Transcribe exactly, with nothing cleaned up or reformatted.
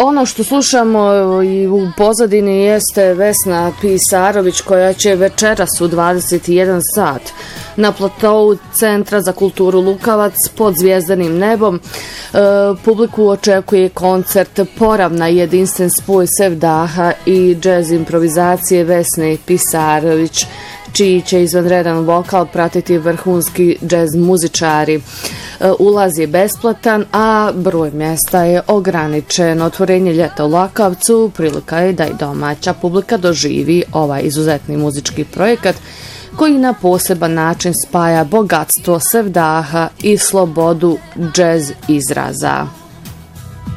Ono što slušamo i u pozadini jeste Vesna Pisarović koja će večeras u dvadeset jedan sat na platou Centra za kulturu Lukavac pod zvijezdanim nebom. E, publiku očekuje koncert Poravna, jedinstven spoj sevdaha i džez improvizacije Vesne Pisarović, čiji će izvanredan vokal pratiti vrhunski džez muzičari. Ulaz je besplatan, a broj mjesta je ograničen. Otvorenje ljeta u Lakavcu prilika je da i domaća publika doživi ovaj izuzetni muzički projekat koji na poseban način spaja bogatstvo sevdaha i slobodu džez izraza.